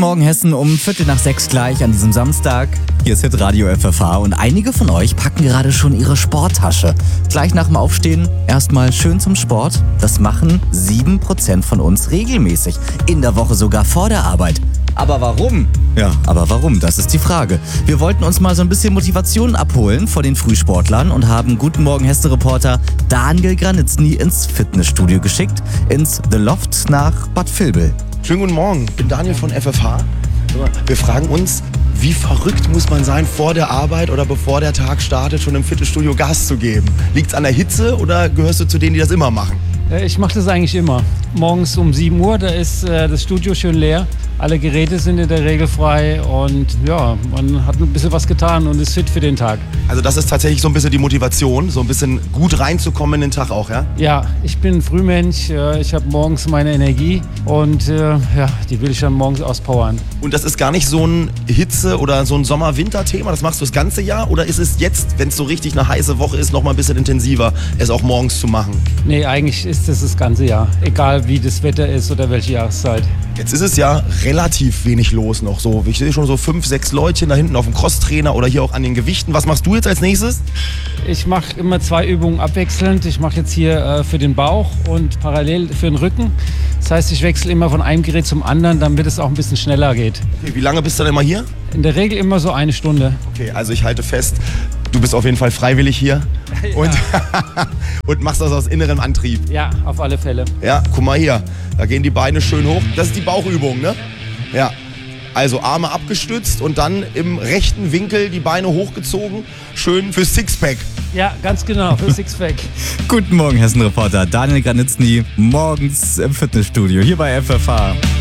Morgen Hessen um 5:45 gleich an diesem Samstag. Hier ist Hitradio FFH und einige von euch packen gerade schon ihre Sporttasche. Gleich nach dem Aufstehen erstmal schön zum Sport. Das machen 7% von uns regelmäßig. In der Woche sogar vor der Arbeit. Aber warum? Ja, aber warum? Das ist die Frage. Wir wollten uns mal so ein bisschen Motivation abholen vor den Frühsportlern und haben Guten Morgen Hessen-Reporter Daniel Granitzny ins Fitnessstudio geschickt, ins The Loft nach Bad Vilbel. Schönen guten Morgen, ich bin Daniel von FFH. Wir fragen uns, wie verrückt muss man sein, vor der Arbeit oder bevor der Tag startet, schon im Fitnessstudio Gas zu geben? Liegt's an der Hitze oder gehörst du zu denen, die das immer machen? Ich mache das eigentlich immer. Morgens um 7 Uhr, da ist das Studio schön leer. Alle Geräte sind in der Regel frei und ja, man hat ein bisschen was getan und ist fit für den Tag. Also das ist tatsächlich so ein bisschen die Motivation, so ein bisschen gut reinzukommen in den Tag auch, ja? Ja, ich bin ein Frühmensch, ich habe morgens meine Energie und die will ich dann morgens auspowern. Und das ist gar nicht so ein Hitze- oder so ein Sommer-Winter-Thema, das machst du das ganze Jahr? Oder ist es jetzt, wenn es so richtig eine heiße Woche ist, noch mal ein bisschen intensiver, es auch morgens zu machen? Nee, eigentlich ist das ganze Jahr, egal wie das Wetter ist oder welche Jahreszeit. Jetzt ist es ja relativ wenig los noch so. Ich sehe schon so 5, 6 Leutchen da hinten auf dem Crosstrainer oder hier auch an den Gewichten. Was machst du jetzt als nächstes? Ich mache immer 2 Übungen abwechselnd. Ich mache jetzt hier für den Bauch und parallel für den Rücken. Das heißt, ich wechsle immer von einem Gerät zum anderen, damit es auch ein bisschen schneller geht. Okay, wie lange bist du denn immer hier? In der Regel immer so 1 Stunde. Okay, also ich halte fest, du bist auf jeden Fall freiwillig hier und machst das aus innerem Antrieb. Ja, auf alle Fälle. Ja, guck mal hier, da gehen die Beine schön hoch. Das ist die Bauchübung, ne? Ja. Also Arme abgestützt und dann im rechten Winkel die Beine hochgezogen. Schön für Sixpack. Ja, ganz genau, für Sixpack. Guten Morgen Hessen-Reporter Daniel Granitzny, morgens im Fitnessstudio hier bei FFH.